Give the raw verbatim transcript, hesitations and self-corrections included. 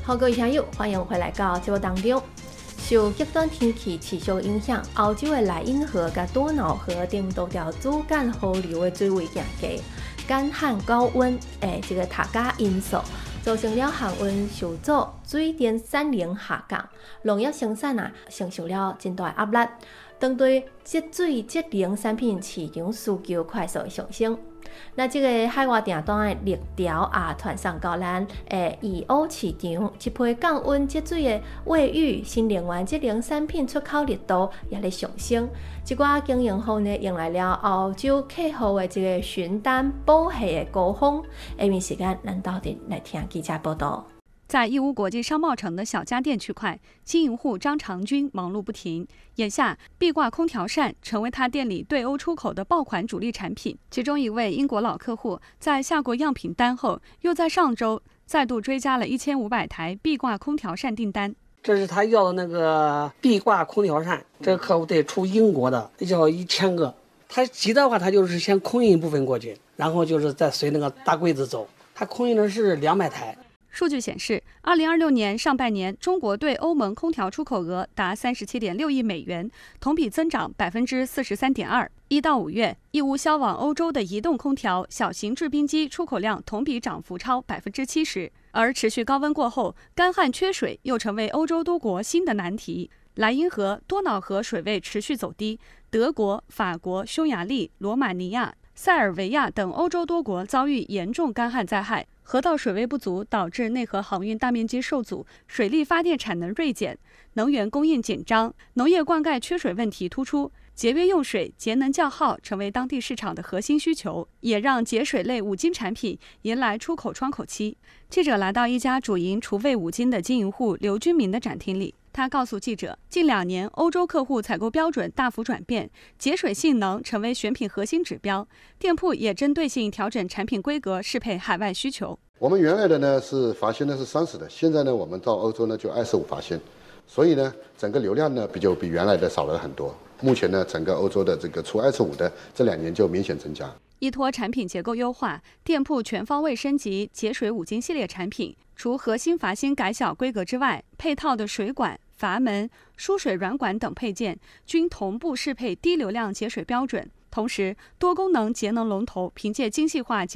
好，各位听友，欢迎回来到节目当中。受极端天气持续影响，欧洲的莱茵河甲多瑙河顶多条主干河流的水位降低，干旱高温诶，这个大家因素，造成了航运受阻，水电产能下降，农业生产啊承受了真大压力。当对节水节能产品市场需求快速上升，那这个海外订单的力调也传送到咱诶义乌市场，一批降温节水的卫浴、新能源节能产品出口力度也在上升。一寡经营户呢，迎来了欧洲客户的这个询单补货的高峰。下面时间，咱到底来听记者报道。 在义乌国际商贸城的小家电区块，经营户张长军忙碌不停。眼下，壁挂空调扇成为他店里对欧出口的爆款主力产品。其中一位英国老客户在下过样品单后，又在上周再度追加了一千五百台壁挂空调扇订单。 这是他要的那个壁挂空调扇，这个客户得出英国的，要一千个。他急的话，他就是先空运一部分过去，然后就是再随那个大柜子走。他空运的是两百台。 数据显示，二零二六年上半年，中国对欧盟空调出口额达三十七点六亿美元，同比增长百分之四十三点二。一到五月，义乌销往欧洲的移动空调、小型制冰机出口量同比涨幅超百分之七十。而持续高温过后，干旱缺水又成为欧洲多国新的难题。莱茵河、多瑙河水位持续走低，德国、法国、匈牙利、罗马尼亚、塞尔维亚等欧洲多国遭遇严重干旱灾害。河道水位不足导致内河航运大面积受阻，水力发电产能锐减，能源供应紧张，农业灌溉缺水问题突出。节约用水、节能叫号成为当地市场的核心需求，也让节水类五金产品迎来出口窗口期。记者来到一家主营厨卫五金的经营户刘军民的展厅里，他告诉记者，近两年欧洲客户采购标准大幅转变，节水性能成为选品核心指标，店铺也针对性调整产品规格，适配海外需求。 我们原来的呢是罚锌呢是三十的，现在呢我们到欧洲呢就二十五罚锌，所以呢整个流量呢比就比原来的少了很多。目前呢整个欧洲的这个除二十五的这两年就明显增加。 依托产品结构优化，店铺全方位升级节水五金系列产品，除核心阀芯改小规格之外，配套的水管、阀门、输水软管等配件均同步适配低流量节水标准。同时，多功能节能龙头凭借精细化节